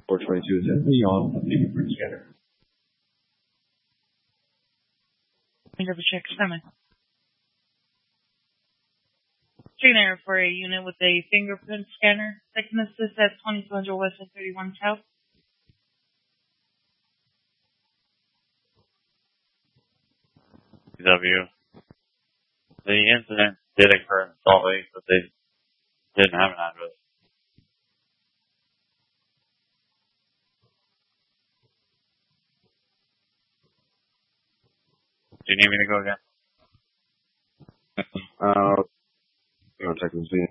422 is it? Beyond the fingerprint scanner. Double check summon. Scanner for a unit with a fingerprint scanner. Second assist at 2200 West and 31 South. W. The incident did occur in Salt Lake, but they didn't have an address. Do you need me to go again? You want to check and see?